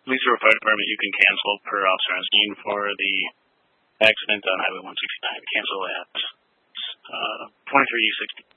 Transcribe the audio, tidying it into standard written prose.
Police or fire department, you can cancel per officer on scene for the accident on Highway 169. Cancel at 2360.